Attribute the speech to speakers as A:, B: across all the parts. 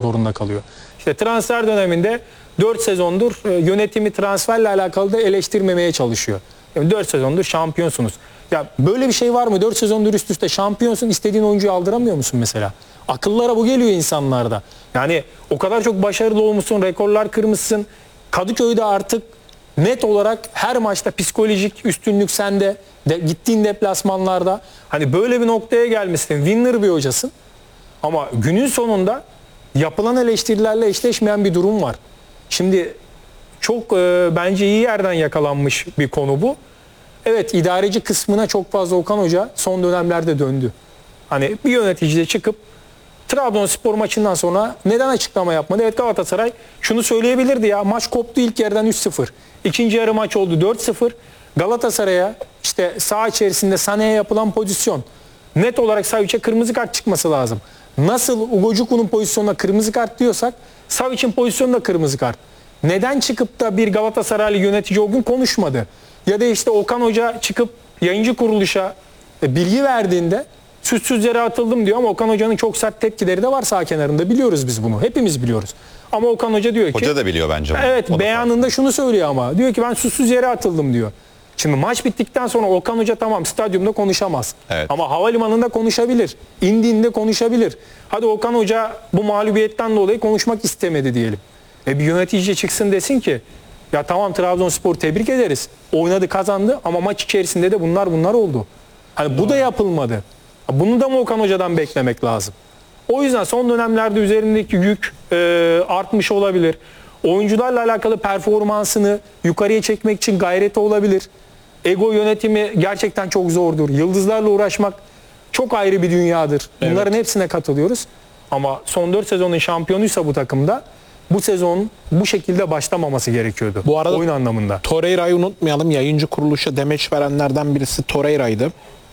A: zorunda kalıyor. İşte transfer döneminde 4 sezondur yönetimi transferle alakalı da eleştirmemeye çalışıyor. Yani 4 sezondur şampiyonsunuz. Ya böyle bir şey var mı? 4 sezondur üst üste şampiyonsun, istediğin oyuncuyu aldıramıyor musun mesela? Akıllara bu geliyor insanlarda. Yani o kadar çok başarılı olmuşsun, rekorlar kırmışsın. Kadıköy'de artık net olarak her maçta psikolojik üstünlük sende. Gittiğin deplasmanlarda. Hani böyle bir noktaya gelmişsin. Winner bir hocasın. Ama günün sonunda yapılan eleştirilerle eşleşmeyen bir durum var. Şimdi çok bence iyi yerden yakalanmış bir konu bu. Evet, idareci kısmına çok fazla Okan Hoca son dönemlerde döndü. Hani bir yönetici de çıkıp Trabzonspor maçından sonra neden açıklama yapmadı? Evet, Galatasaray şunu söyleyebilirdi ya, maç koptu ilk yarıdan 3-0. İkinci yarı maç oldu 4-0. Galatasaray'a işte saha içerisinde Sané'ye yapılan pozisyon. Net olarak Savic'e kırmızı kart çıkması lazım. Nasıl Ugo Cuku'nun pozisyonuna kırmızı kart diyorsak Savic'in pozisyonunda kırmızı kart. Neden çıkıp da bir Galatasaraylı yönetici o gün konuşmadı? Ya da işte Okan Hoca çıkıp yayıncı kuruluşa bilgi verdiğinde suçsuz yere atıldım diyor ama Okan Hoca'nın çok sert tepkileri de var sağ kenarında. Biliyoruz biz bunu. Hepimiz biliyoruz. Ama Okan Hoca diyor ki...
B: Hoca da biliyor bence bunu.
A: Evet, beyanında şunu söylüyor ama. Diyor ki ben suçsuz yere atıldım diyor. Şimdi maç bittikten sonra Okan Hoca tamam stadyumda konuşamaz.
B: Evet.
A: Ama havalimanında konuşabilir. İndiğinde konuşabilir. Hadi Okan Hoca bu mağlubiyetten dolayı konuşmak istemedi diyelim. Bir yönetici çıksın desin ki ya tamam Trabzonspor tebrik ederiz. Oynadı, kazandı ama maç içerisinde de bunlar oldu. Hani bu da yapılmadı. Bunu da mı Okan Hoca'dan beklemek lazım? O yüzden son dönemlerde üzerindeki yük artmış olabilir. Oyuncularla alakalı performansını yukarıya çekmek için gayreti olabilir. Ego yönetimi gerçekten çok zordur. Yıldızlarla uğraşmak çok ayrı bir dünyadır. Bunların hepsine katılıyoruz. Ama son 4 sezonun şampiyonuysa bu takımda bu sezon bu şekilde başlamaması gerekiyordu.
C: Bu arada
A: oyun anlamında.
C: Torreira'yı unutmayalım. Yayıncı kuruluşa demeç verenlerden birisi Torreira'ydı.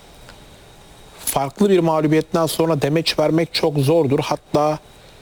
C: Farklı bir mağlubiyetten sonra demeç vermek çok zordur. Hatta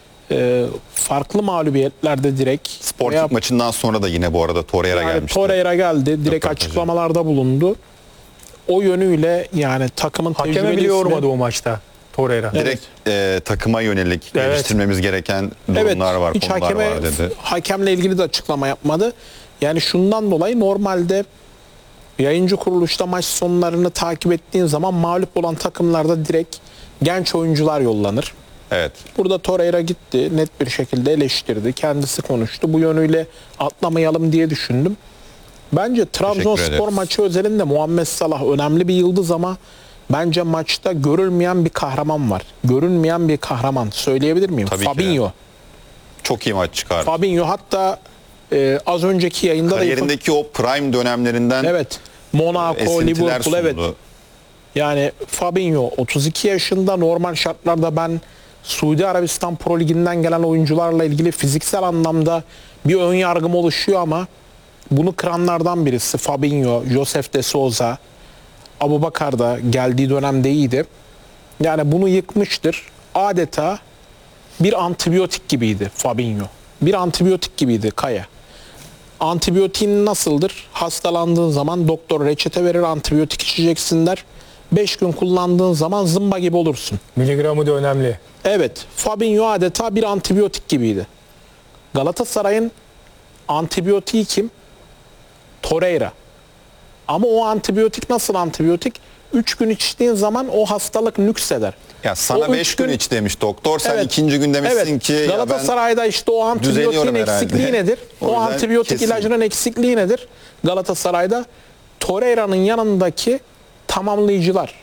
C: farklı mağlubiyetlerde direkt
B: Sporting maçından sonra da yine bu arada Torreira gelmişti.
C: Torreira geldi. Direkt
B: Röportajı.
C: açıklamalarda bulundu. O yönüyle yani takımın
A: Hakeme
C: tecrübeli
A: bile
C: ismi-
A: yormadı o maçta Torreira.
B: Direkt takıma yönelik geliştirmemiz gereken durumlar var,
C: hiç
B: konular var dedi.
C: Hakemle ilgili de açıklama yapmadı. Yani şundan dolayı normalde yayıncı kuruluşta maç sonlarını takip ettiğin zaman mağlup olan takımlarda direkt genç oyuncular yollanır.
B: Evet.
C: Burada Torreira gitti, net bir şekilde eleştirdi, kendisi konuştu. Bu yönüyle atlamayalım diye düşündüm. Bence Trabzonspor maçı özelinde Muhammed Salah önemli bir yıldız ama bence maçta görülmeyen bir kahraman var. Görünmeyen bir kahraman. Söyleyebilir miyim?
B: Tabii
C: Fabinho.
B: ki. Çok iyi maç çıkardı.
C: Fabinho hatta az önceki yayında
B: Kariyerindeki o prime dönemlerinden
C: evet. Monaco,
B: esintiler
C: Liverpool
B: sundu.
C: evet. Yani Fabinho 32 yaşında, normal şartlarda ben Suudi Arabistan Pro Ligi'nden gelen oyuncularla ilgili fiziksel anlamda bir ön yargım oluşuyor ama bunu kıranlardan birisi Fabinho, Josef de Souza, Abubakar da geldiği dönemde iyiydi. Yani bunu yıkmıştır. Adeta bir antibiyotik gibiydi Fabinho. Bir antibiyotik gibiydi Kaya. Antibiyotiğin nasıldır? Hastalandığın zaman doktor reçete verir, antibiyotik içeceksin der. 5 gün kullandığın zaman zımba gibi olursun.
A: Miligramı da önemli.
C: Evet, Fabinho adeta bir antibiyotik gibiydi. Galatasaray'ın antibiyotiği kim? Torreira. Ama o antibiyotik nasıl antibiyotik? 3 gün içtiğin zaman o hastalık nükseder.
B: Ya sana
C: O
B: 5
C: üç
B: gün
C: gün-
B: iç demiş doktor. Sen
C: Evet.
B: ikinci gün demişsin
C: Evet.
B: ki ya ben
C: Galatasaray'da işte o antibiyotiğin
B: düzeliyorum herhalde.
C: eksikliği nedir?
B: O
C: O
B: yüzden
C: antibiyotik
B: kesin.
C: ilacının eksikliği nedir? Galatasaray'da Torreira'nın yanındaki tamamlayıcılar.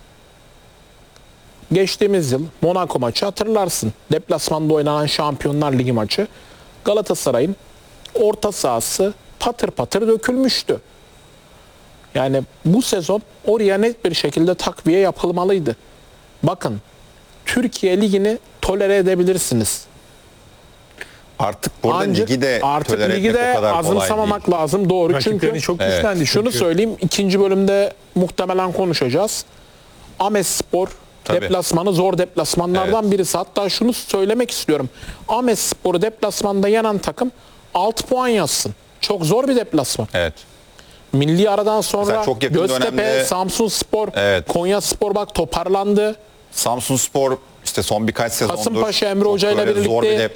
C: Geçtiğimiz yıl Monaco maçı hatırlarsın. Deplasmanda oynanan Şampiyonlar Ligi maçı. Galatasaray'ın orta sahası patır patır dökülmüştü. Yani bu sezon oraya net bir şekilde takviye yapılmalıydı. Bakın Türkiye Ligi'ni tolere edebilirsiniz.
B: artık burada
C: Ancak
B: ligi de
C: artık
B: tolere
C: ligi
B: etmek
C: de
B: o kadar kolay
C: azımsamamak
B: değil.
C: lazım. Doğru,
A: Rakiplerini
C: çünkü
A: çok güçlendi.
C: şunu
A: çünkü.
C: söyleyeyim. İkinci bölümde muhtemelen konuşacağız. Amesspor
B: Tabii.
C: deplasmanı zor deplasmanlardan birisi. Hatta şunu söylemek istiyorum. Amesspor'u deplasmanda yenen takım 6 puan yazsın. Çok zor bir deplasman.
B: Evet.
C: Milli aradan sonra
B: Mesela çok yakın
C: Göztepe,
B: dönemde-
C: Samsunspor,
B: Evet.
C: Konyaspor bak toparlandı.
B: Samsunspor işte son birkaç sezondur
C: Kasımpaşa Emre
B: çok
C: Hoca ile
B: böyle zor bir
C: birlikte